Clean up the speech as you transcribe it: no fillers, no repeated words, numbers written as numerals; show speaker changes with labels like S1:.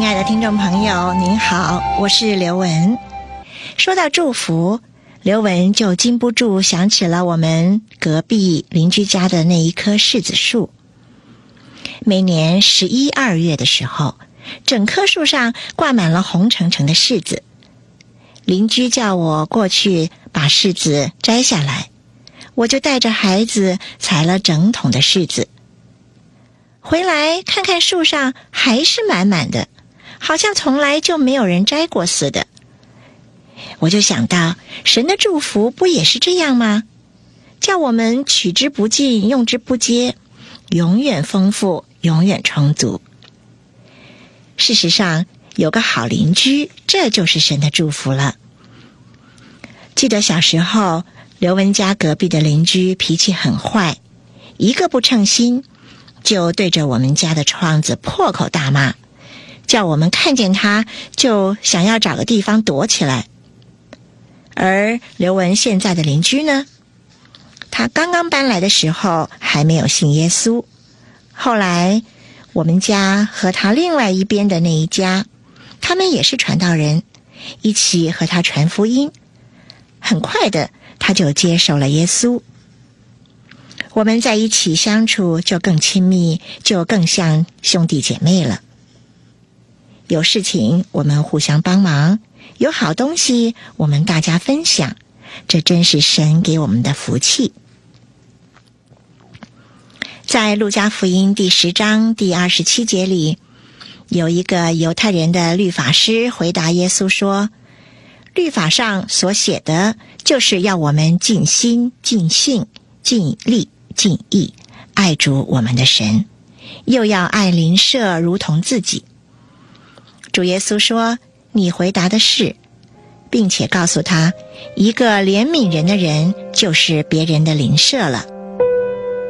S1: 爱的听众朋友您好，我是刘雯。说到祝福，刘雯就禁不住想起了我们隔壁邻居家的那一棵柿子树。每年11、2月的时候，整棵树上挂满了红澄澄的柿子。邻居叫我过去把柿子摘下来，我就带着孩子采了整桶的柿子。回来看看树上还是满满的，好像从来就没有人摘过似的。我就想到，神的祝福不也是这样吗？叫我们取之不尽，用之不竭，永远丰富，永远充足。事实上，有个好邻居，这就是神的祝福了。记得小时候，刘雯家隔壁的邻居脾气很坏，一个不称心，就对着我们家的窗子破口大骂，叫我们看见他就想要找个地方躲起来。而刘雯现在的邻居呢，他刚刚搬来的时候还没有信耶稣，后来我们家和他另外一边的那一家，他们也是传道人，一起和他传福音，很快的他就接受了耶稣。我们在一起相处就更亲密，就更像兄弟姐妹了。有事情我们互相帮忙，有好东西我们大家分享，这真是神给我们的福气。在路加福音第10章第27节里，有一个犹太人的律法师回答耶稣说，律法上所写的就是要我们尽心、尽性、尽力、尽意爱主我们的神，又要爱邻舍如同自己。主耶稣说，你回答的是，并且告诉他，一个怜悯人的人就是别人的邻舍了。